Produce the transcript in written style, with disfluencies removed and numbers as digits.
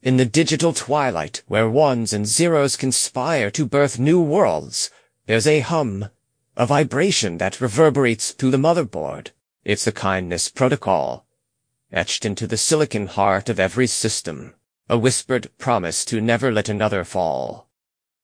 In the digital twilight, where ones and zeros conspire to birth new worlds, there's a hum, a vibration that reverberates through the motherboard. It's the kindness protocol, etched into the silicon heart of every system. A whispered promise to never let another fall.